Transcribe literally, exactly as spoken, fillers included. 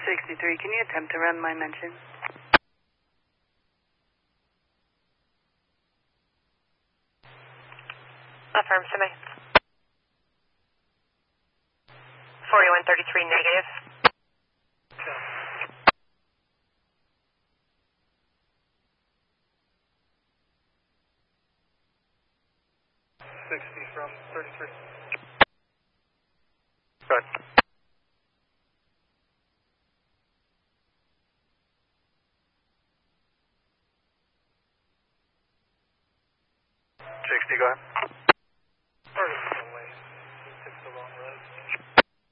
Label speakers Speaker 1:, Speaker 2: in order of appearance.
Speaker 1: sixty-three, can you attempt to run my mention?
Speaker 2: Affirm, semi. forty-one thirty-three, negative.
Speaker 3: sixty from thirty-three.
Speaker 4: Good. sixty, go ahead.
Speaker 3: Sorry, away. He took the wrong road.